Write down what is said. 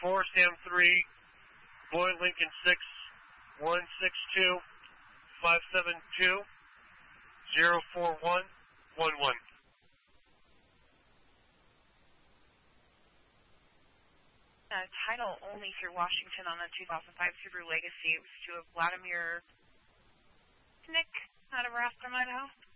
4 Sam 3, Boyd Lincoln 6, 162 572 04111. Title only through Washington on the 2005 Subaru Legacy. It was to a Vladimir Nick out of Roscoe, Idaho.